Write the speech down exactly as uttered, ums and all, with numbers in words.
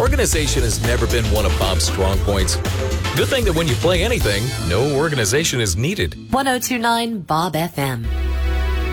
Organization has never been one of Bob's strong points. Good thing that when you play anything, no organization is needed. ten twenty-nine Bob F M.